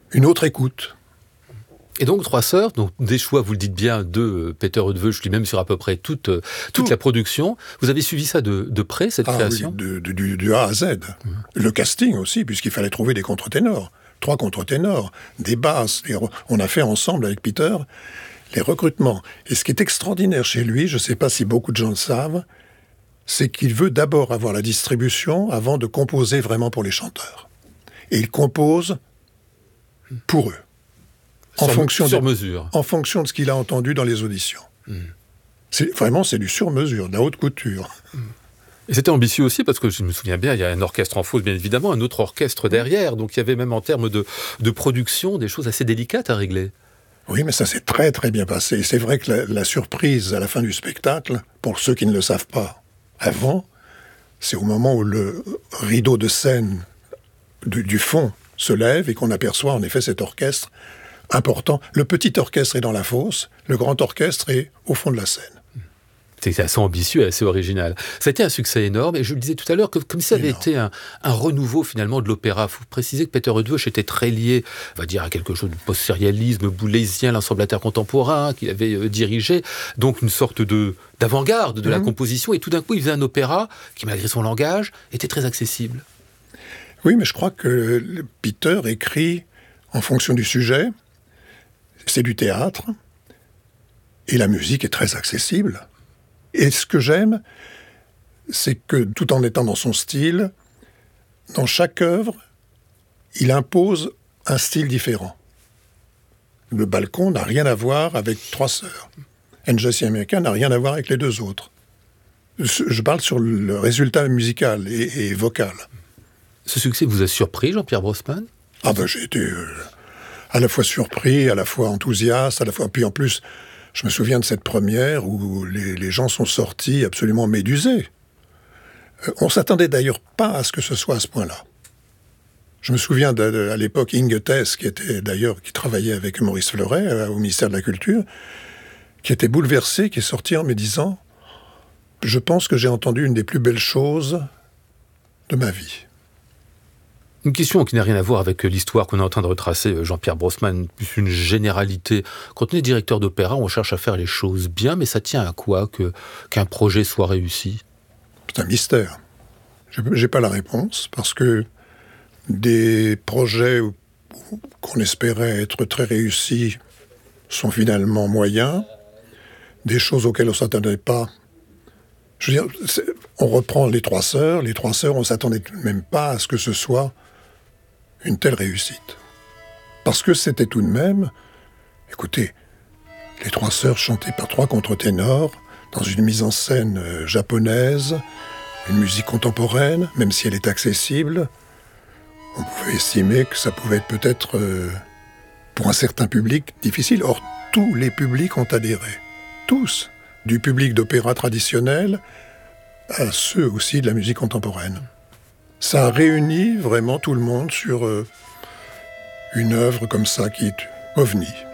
une autre écoute. Et donc, Trois Sœurs, donc des choix, vous le dites bien, de Peter Eötvös, lui-même sur à peu près toute la production. Vous avez suivi ça de près, cette création ? Oui, du A à Z. Le casting aussi, puisqu'il fallait trouver des contre-ténors. 3 contre-ténors, des basses. On a fait ensemble avec Peter les recrutements. Et ce qui est extraordinaire chez lui, je ne sais pas si beaucoup de gens le savent, c'est qu'il veut d'abord avoir la distribution avant de composer vraiment pour les chanteurs. Et il compose pour eux. Sur mesure. En fonction de ce qu'il a entendu dans les auditions. C'est du sur-mesure, de la haute couture. Et c'était ambitieux aussi, parce que je me souviens bien, il y a un orchestre en fosse, bien évidemment, un autre orchestre derrière, donc il y avait même en termes de production des choses assez délicates à régler. Oui, mais ça s'est très très bien passé. Et c'est vrai que la surprise à la fin du spectacle, pour ceux qui ne le savent pas avant, c'est au moment où le rideau de scène du fond se lève et qu'on aperçoit en effet cet orchestre important. Le petit orchestre est dans la fosse, le grand orchestre est au fond de la scène. C'est assez ambitieux et assez original. Ça a été un succès énorme, et je le disais tout à l'heure, comme si ça avait été un renouveau finalement de l'opéra. Il faut préciser que Peter Eötvös était très lié, on va dire, à quelque chose de post-sérialisme boulésien, l'ensemblateur contemporain qu'il avait dirigé, donc une sorte d'avant-garde de la composition, et tout d'un coup il faisait un opéra qui, malgré son langage, était très accessible. Oui, mais je crois que Peter écrit en fonction du sujet, c'est du théâtre, et la musique est très accessible. Et ce que j'aime, c'est que tout en étant dans son style, dans chaque œuvre, il impose un style différent. Le balcon n'a rien à voir avec Trois Sœurs. NJC America n'a rien à voir avec les 2 autres. Je parle sur le résultat musical et vocal. Ce succès vous a surpris, Jean-Pierre Brossman ? J'ai été à la fois surpris, à la fois enthousiaste, à la fois... Puis en plus, je me souviens de cette première où les gens sont sortis absolument médusés. On ne s'attendait d'ailleurs pas à ce que ce soit à ce point-là. Je me souviens à l'époque Inge Thess, qui travaillait avec Maurice Fleuret au ministère de la Culture, qui était bouleversé, qui est sorti en me disant « Je pense que j'ai entendu une des plus belles choses de ma vie ». Une question qui n'a rien à voir avec l'histoire qu'on est en train de retracer, Jean-Pierre Brossman, plus une généralité. Quand on est directeur d'opéra, on cherche à faire les choses bien, mais ça tient à quoi qu'un projet soit réussi ? C'est un mystère. Je n'ai pas la réponse, parce que des projets qu'on espérait être très réussis sont finalement moyens. Des choses auxquelles on ne s'attendait pas. Je veux dire, on reprend les Trois Sœurs. Les Trois Sœurs, on ne s'attendait même pas à ce que ce soit une telle réussite. Parce que c'était tout de même... Écoutez, les Trois Sœurs chantées par 3 contre-ténors, dans une mise en scène japonaise, une musique contemporaine, même si elle est accessible, on pouvait estimer que ça pouvait être peut-être, pour un certain public, difficile. Or, tous les publics ont adhéré. Tous. Du public d'opéra traditionnel à ceux aussi de la musique contemporaine. Ça a réuni vraiment tout le monde sur une œuvre comme ça qui est ovni.